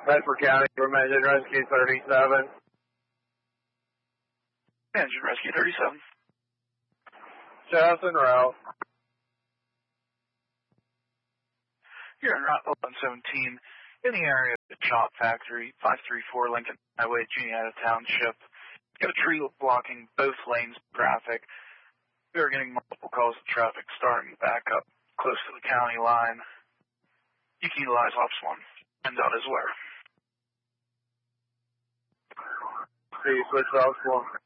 Bedford County, from Engine Rescue 37. Engine Rescue 37. Just en route. You're en route 1117 in the area of the Chop Factory, 534 Lincoln Highway, Juniata Township. Got a tree blocking both lanes of traffic. We are getting multiple calls of traffic starting to back up close to the county line. You can utilize Ops 1. And that is where. See, switch Ops 1.